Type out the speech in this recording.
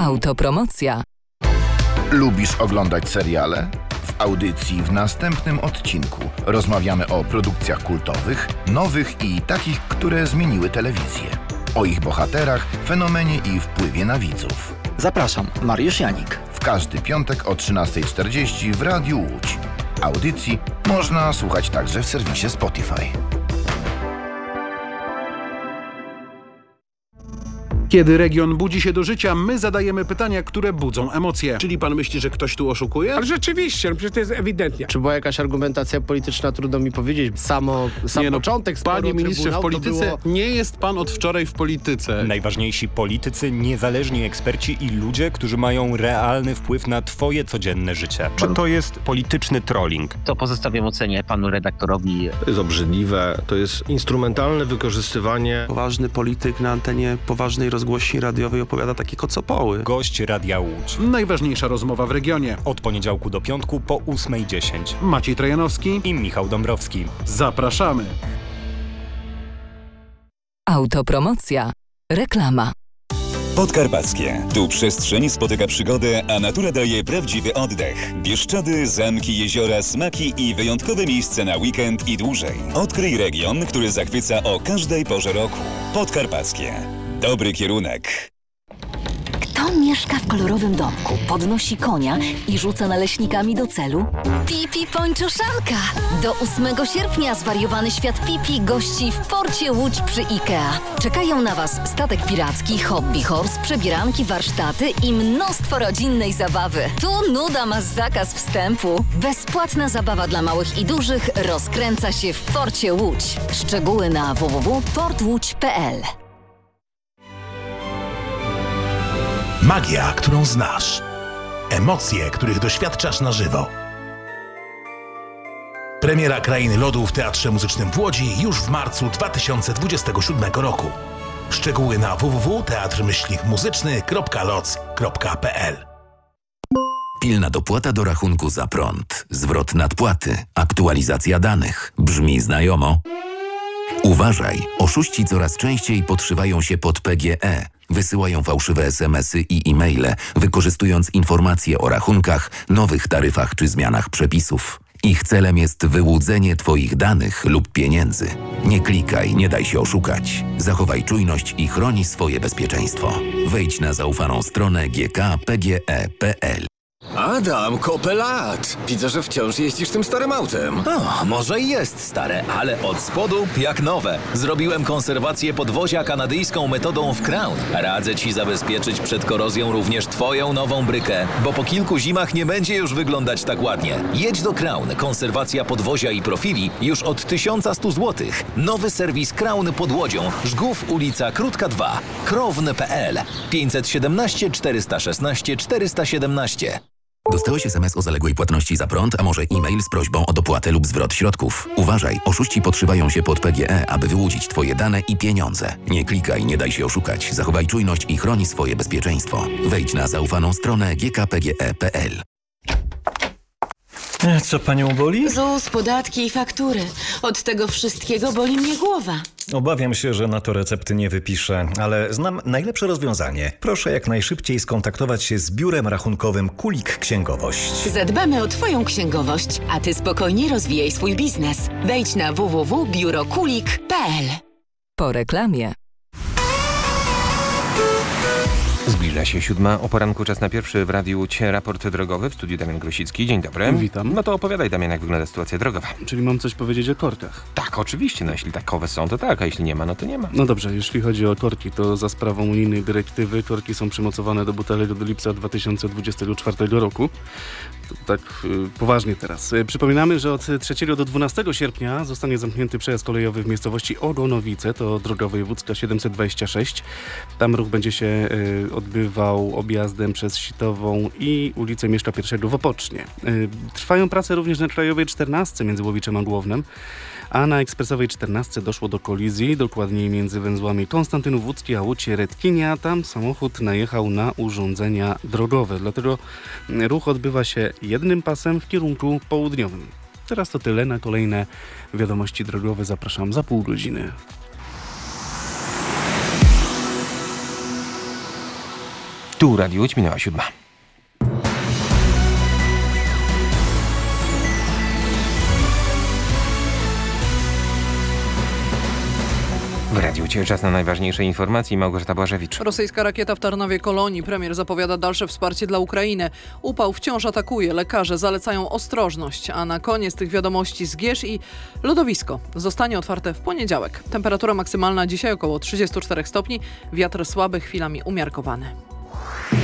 Autopromocja. Lubisz oglądać seriale? W audycji w następnym odcinku rozmawiamy o produkcjach kultowych, nowych i takich, które zmieniły telewizję. O ich bohaterach, fenomenie i wpływie na widzów. Zapraszam, Mariusz Janik. W każdy piątek o 13:40 w Radiu Łódź. Audycji można słuchać także w serwisie Spotify. Kiedy region budzi się do życia, my zadajemy pytania, które budzą emocje. Czyli pan myśli, że ktoś tu oszukuje? Ale rzeczywiście, przecież to jest ewidentnie. Czy była jakaś argumentacja polityczna, trudno mi powiedzieć. Sam początek sporu, panie ministrze, w polityce nie jest pan od wczoraj w polityce. Najważniejsi politycy, niezależni eksperci i ludzie, którzy mają realny wpływ na twoje codzienne życie. Czy to jest polityczny trolling? To pozostawiam ocenie panu redaktorowi. To jest obrzydliwe, to jest instrumentalne wykorzystywanie. Poważny polityk na antenie poważnej rozgłośni radiowej opowiada takie kocopoły. Gość Radia Łódź. Najważniejsza rozmowa w regionie. Od poniedziałku do piątku po 8:10. Maciej Trajanowski i Michał Dąbrowski. Zapraszamy. Autopromocja. Reklama. Podkarpackie. Tu przestrzeń spotyka przygodę, a natura daje prawdziwy oddech. Bieszczady, zamki, jeziora, smaki i wyjątkowe miejsce na weekend i dłużej. Odkryj region, który zachwyca o każdej porze roku. Podkarpackie. Dobry kierunek. Kto mieszka w kolorowym domku, podnosi konia i rzuca naleśnikami do celu? Pipi Pończoszanka! Do 8 sierpnia zwariowany świat Pipi gości w porcie Łódź przy IKEA. Czekają na Was statek piracki, hobby horse, przebieranki, warsztaty i mnóstwo rodzinnej zabawy. Tu nuda ma zakaz wstępu. Bezpłatna zabawa dla małych i dużych rozkręca się w porcie Łódź. Szczegóły na www.portłódź.pl. Magia, którą znasz. Emocje, których doświadczasz na żywo. Premiera Krainy Lodu w Teatrze Muzycznym w Łodzi już w marcu 2027 roku. Szczegóły na www.teatrmyślnikmuzyczny.loc.pl. Pilna dopłata do rachunku za prąd, zwrot nadpłaty, aktualizacja danych. Brzmi znajomo? Uważaj, oszuści coraz częściej podszywają się pod PGE. Wysyłają fałszywe SMS-y i e-maile, wykorzystując informacje o rachunkach, nowych taryfach czy zmianach przepisów. Ich celem jest wyłudzenie Twoich danych lub pieniędzy. Nie klikaj, nie daj się oszukać. Zachowaj czujność i chroni swoje bezpieczeństwo. Wejdź na zaufaną stronę gkpge.pl. Adam, kopę lat! Widzę, że wciąż jeździsz tym starym autem. O, może i jest stare, ale od spodu jak nowe. Zrobiłem konserwację podwozia kanadyjską metodą w Crown. Radzę Ci zabezpieczyć przed korozją również Twoją nową brykę, bo po kilku zimach nie będzie już wyglądać tak ładnie. Jedź do Crown. Konserwacja podwozia i profili już od 1100 zł. Nowy serwis Crown pod Łodzią. Żgów, ulica Krótka 2. Krown.pl 517 416 417. Dostałeś SMS o zaległej płatności za prąd, a może e-mail z prośbą o dopłatę lub zwrot środków. Uważaj, oszuści podszywają się pod PGE, aby wyłudzić Twoje dane i pieniądze. Nie klikaj, nie daj się oszukać. Zachowaj czujność i chroni swoje bezpieczeństwo. Wejdź na zaufaną stronę gkpge.pl. Co panią boli? ZUS, podatki i faktury. Od tego wszystkiego boli mnie głowa. Obawiam się, że na to recepty nie wypiszę, ale znam najlepsze rozwiązanie. Proszę jak najszybciej skontaktować się z biurem rachunkowym Kulik Księgowość. Zadbamy o Twoją księgowość, a Ty spokojnie rozwijaj swój biznes. Wejdź na www.biurokulik.pl. Po reklamie. Zbliża się 7 o poranku, czas na pierwszy w Radiu Łódź raport drogowy. W studiu Damian Grosicki. Dzień dobry. Witam. No to opowiadaj, Damian, jak wygląda sytuacja drogowa. Czyli mam coś powiedzieć o korkach? Tak, oczywiście. No jeśli takowe są, to tak, a jeśli nie ma, no to nie ma. No dobrze, jeśli chodzi o korki, to za sprawą unijnej dyrektywy korki są przymocowane do butelek do lipca 2024 roku. Tak poważnie teraz. Przypominamy, że od 3 do 12 sierpnia zostanie zamknięty przejazd kolejowy w miejscowości Oronowice, to droga wojewódzka 726. Tam ruch będzie się odbywał objazdem przez Sitową i ulicę Mieszcza I w Opocznie. Trwają prace również na krajowej 14 między Łowiczem a Głownem, a na ekspresowej 14 doszło do kolizji, dokładniej między węzłami Konstantynów Łódzki a Łódź-Redkinia. Tam samochód najechał na urządzenia drogowe, dlatego ruch odbywa się jednym pasem w kierunku południowym. Teraz to tyle, na kolejne wiadomości drogowe zapraszam za pół godziny. Tu Radio Łódź, minęła 7. W Radiu czas na najważniejsze informacje. Małgorzata Błażewicz. Rosyjska rakieta w Tarnowie Kolonii. Premier zapowiada dalsze wsparcie dla Ukrainy. Upał wciąż atakuje. Lekarze zalecają ostrożność. A na koniec tych wiadomości Zgierz i lodowisko zostanie otwarte w poniedziałek. Temperatura maksymalna dzisiaj około 34 stopni. Wiatr słaby, chwilami umiarkowany.